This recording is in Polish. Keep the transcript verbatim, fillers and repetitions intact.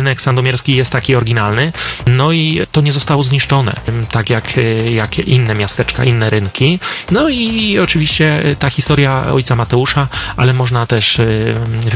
rynek sandomierski jest taki oryginalny, no i to nie zostało zniszczone, tak jak, jak inne miasteczka, inne rynki. No i oczywiście ta historia ojca Mateusza, ale można też